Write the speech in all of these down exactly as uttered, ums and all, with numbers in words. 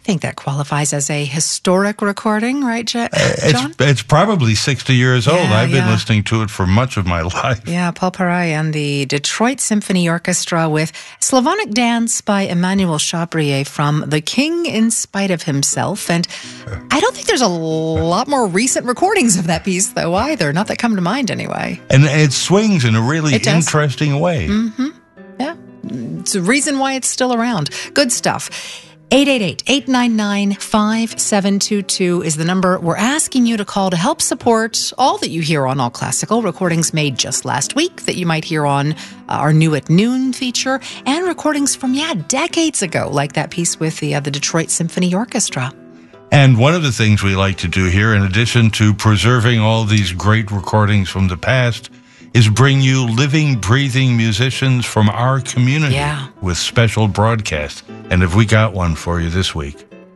I think that qualifies as a historic recording, right, John? It's, it's probably sixty years old. Yeah, I've been yeah. listening to it for much of my life. Yeah, Paul Paray and the Detroit Symphony Orchestra with Slavonic Dance by Emmanuel Chabrier from The King in Spite of Himself. And I don't think there's a lot more recent recordings of that piece, though, either. Not that come to mind, anyway. And it swings in a really It does. interesting way. Mm-hmm. Yeah. It's a reason why it's still around. Good stuff. eight eight eight, eight nine nine, five seven two two is the number we're asking you to call to help support all that you hear on All Classical, recordings made just last week that you might hear on uh, our New at Noon feature, and recordings from, yeah, decades ago, like that piece with the, uh, the Detroit Symphony Orchestra. And one of the things we like to do here, in addition to preserving all these great recordings from the past, is bring you living, breathing musicians from our community Yeah. with special broadcasts. And have we got one for you this week?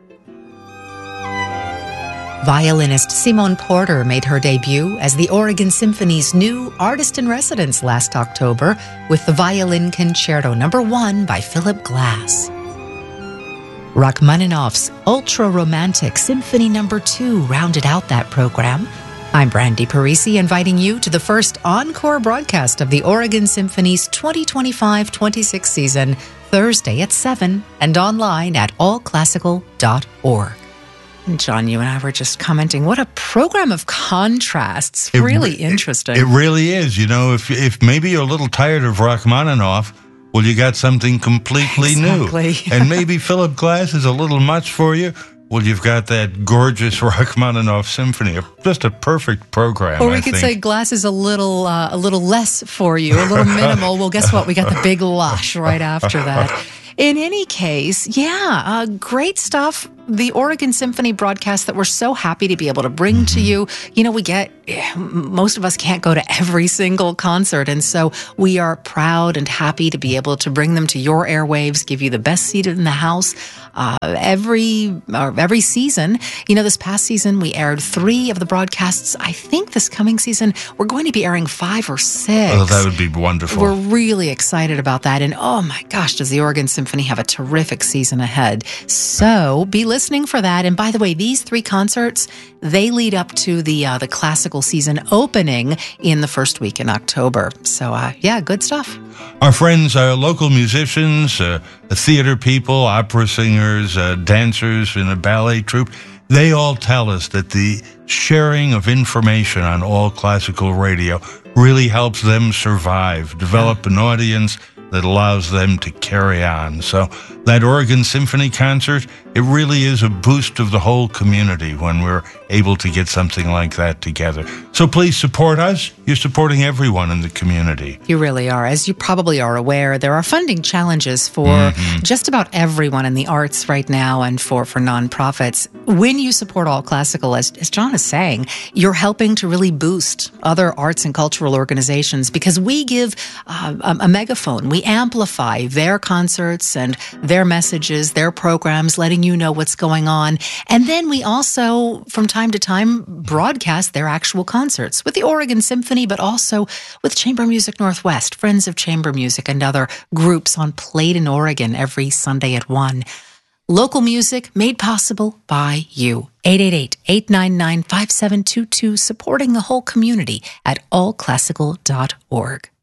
Violinist Simone Porter made her debut as the Oregon Symphony's new artist-in-residence last October with the Violin Concerto Number One by Philip Glass. Rachmaninoff's ultra-romantic Symphony Number Two rounded out that program. I'm Brandy Parisi, inviting you to the first encore broadcast of the Oregon Symphony's twenty twenty-five twenty-six season, Thursday at seven, and online at all classical dot org. And John, you and I were just commenting, what a program of contrasts. It really re- interesting. It, it really is. You know, if if maybe you're a little tired of Rachmaninoff, well, you got something completely Exactly. new. And maybe Philip Glass is a little much for you. Well, you've got that gorgeous Rachmaninoff symphony, just a perfect program. Or we I could think. say Glass is a little, uh, a little less for you, a little minimal. Well, guess what? We got the big lush right after that. In any case, yeah, uh, great stuff. The Oregon Symphony broadcast that we're so happy to be able to bring mm-hmm. to you. You know, we get, most of us can't go to every single concert. And so we are proud and happy to be able to bring them to your airwaves, give you the best seat in the house uh, every, uh, every season. You know, this past season, we aired three of the broadcasts. I think this coming season, we're going to be airing five or six. Oh, that would be wonderful. We're really excited about that. And oh my gosh, does the Oregon Symphony have a terrific season ahead. So be listening for that. And by the way, these three concerts, they lead up to the uh, the classical season opening in the first week in October. So uh, yeah, good stuff. Our friends are local musicians, uh, theater people, opera singers, uh, dancers in a ballet troupe. They all tell us that the sharing of information on All Classical Radio really helps them survive, develop an audience that allows them to carry on. So that Oregon Symphony concert, it really is a boost of the whole community when we're able to get something like that together. So please support us. You're supporting everyone in the community. You really are. As you probably are aware, there are funding challenges for mm-hmm. just about everyone in the arts right now and for, for nonprofits. When you support All Classical, as, as John is saying, you're helping to really boost other arts and cultural organizations because we give uh, a, a megaphone. We amplify their concerts and their messages, their programs, letting you know what's going on. And then we also, from time to time, broadcast their actual concerts with the Oregon Symphony, but also with Chamber Music Northwest, Friends of Chamber Music, and other groups on Played in Oregon every Sunday at one. Local music made possible by you. eight eight eight, eight nine nine, five seven two two, supporting the whole community at all classical dot org.